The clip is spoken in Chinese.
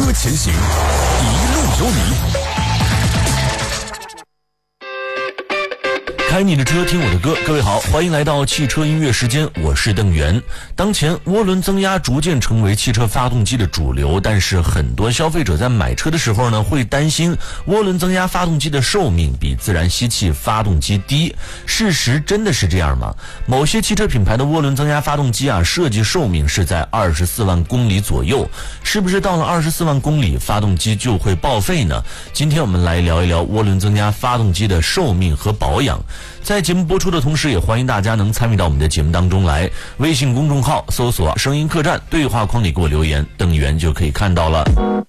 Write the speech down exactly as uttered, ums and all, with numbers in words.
歌前行，一路有你。开你的车，听我的歌。各位好，欢迎来到汽车音乐时间，我是邓源。当前涡轮增压逐渐成为汽车发动机的主流，但是很多消费者在买车的时候呢，会担心涡轮增压发动机的寿命比自然吸气发动机低。事实真的是这样吗？某些汽车品牌的涡轮增压发动机啊，设计寿命是在二十四万公里左右，是不是到了二十四万公里发动机就会报废呢？今天我们来聊一聊涡轮增压发动机的寿命和保养。在节目播出的同时，也欢迎大家能参与到我们的节目当中来。微信公众号搜索声音客栈，对话框里给我留言，邓源就可以看到了。